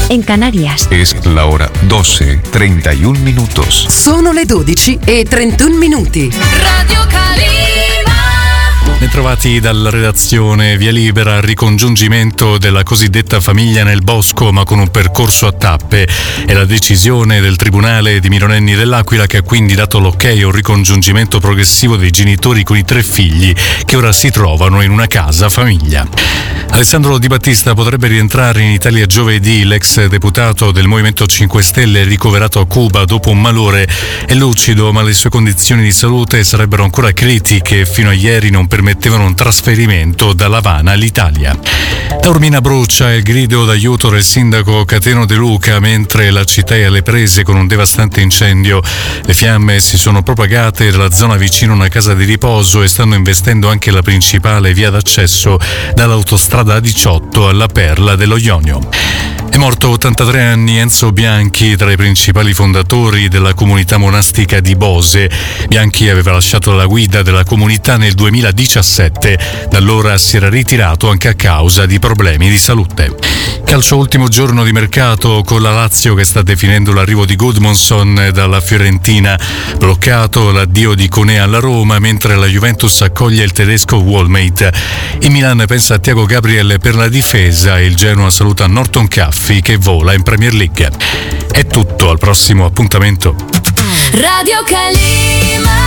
en Canarias. Es la hora 12:31 minutos. Sono le 12:31. Radio Calima. Bentrovati dalla redazione. Via libera al ricongiungimento della cosiddetta famiglia nel bosco, ma con un percorso a tappe. È la decisione del Tribunale di minorenni dell'Aquila, che ha quindi dato l'ok a un ricongiungimento progressivo dei genitori con i 3 figli che ora si trovano in una casa famiglia. Alessandro Di Battista potrebbe rientrare in Italia giovedì. L'ex deputato del Movimento 5 Stelle, ricoverato a Cuba dopo un malore, è lucido, ma le sue condizioni di salute sarebbero ancora critiche e fino a ieri non permettevano un trasferimento dall'Havana all'Italia. Taormina brucia, il grido d'aiuto del sindaco Cateno De Luca mentre la città è alle prese con un devastante incendio. Le fiamme si sono propagate dalla zona vicino a una casa di riposo e stanno investendo anche la principale via d'accesso dall'autostrada A18 alla Perla dello Ionio. È morto a 83 anni Enzo Bianchi, tra i principali fondatori della comunità monastica di Bose. Bianchi aveva lasciato la guida della comunità nel 2017, da allora si era ritirato anche a causa di problemi di salute. Calcio, ultimo giorno di mercato con la Lazio che sta definendo l'arrivo di Gudmundsson dalla Fiorentina, bloccato l'addio di Koné alla Roma, mentre la Juventus accoglie il tedesco Wallmate. Il Milan pensa a Thiago Gabriel per la difesa e il Genoa saluta Norton Caffi che vola in Premier League. È tutto, al prossimo appuntamento. Radio Calima.